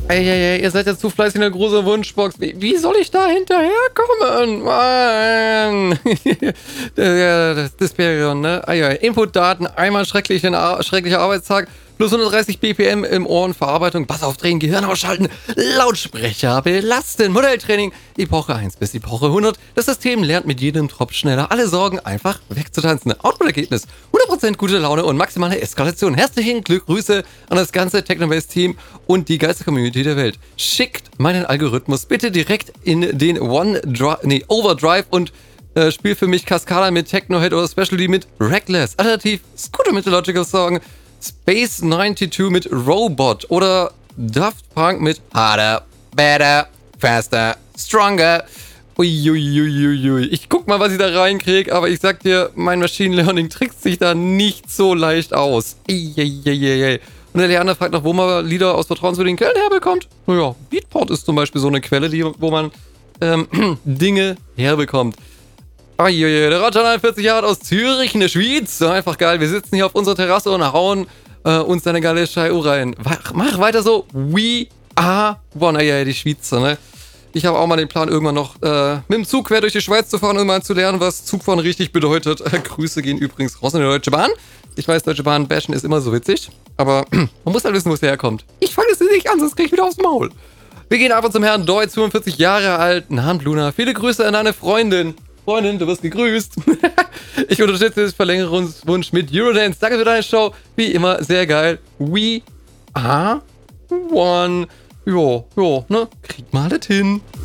Ey, ihr seid ja zu fleißig in der großen Wunschbox. Wie soll ich da hinterherkommen? Mann. Das Desperion, ne? Inputdaten, einmal schrecklicher Arbeitstag, plus 130 BPM im Ohrenverarbeitung, Bass aufdrehen, Gehirn ausschalten, Lautsprecher belasten, Modelltraining, Epoche 1 bis Epoche 100. Das System lernt mit jedem Tropf schneller, alle Sorgen einfach wegzutanzen. Output-Ergebnis, 100% gute Laune und maximale Eskalation. Herzlichen Glückgrüße an das ganze Technobase-Team und die geilste Community der Welt. Schickt meinen Algorithmus bitte direkt in den Overdrive und spiel für mich Cascada mit Technohead oder Specialty mit Reckless. Alternativ Scooter Mythological Song, Space 92 mit Robot oder Daft Punk mit Harder, Better, Faster, Stronger. Uiuiuiui. Ich guck mal, was ich da reinkrieg, aber ich sag dir, mein Machine Learning trickst sich da nicht so leicht aus. Eieieiei. Und der Leander fragt noch, wo man Lieder aus vertrauenswürdigen Quellen herbekommt. Naja, Beatport ist zum Beispiel so eine Quelle, wo man Dinge herbekommt. Der Roger 41 Jahre alt aus Zürich in der Schweiz. Einfach geil. Wir sitzen hier auf unserer Terrasse und hauen uns eine geile Scheibe rein. Mach weiter so. We are one. Die Schweizer, ne? Ich habe auch mal den Plan, irgendwann noch mit dem Zug quer durch die Schweiz zu fahren, um mal zu lernen, was Zugfahren richtig bedeutet. Grüße gehen übrigens raus in die Deutsche Bahn. Ich weiß, Deutsche Bahn bashen ist immer so witzig, aber man muss halt wissen, wo es herkommt. Ich fange es nicht an, sonst krieg ich wieder aufs Maul. Wir gehen aber zum Herrn Deutz, 45 Jahre alt, Namen Luna. Viele Grüße an deine Freundin. Freundin, du wirst gegrüßt. Ich unterstütze den Verlängerungswunsch mit Eurodance. Danke für deine Show. Wie immer, sehr geil. We are one. Jo, ne? Krieg mal das hin.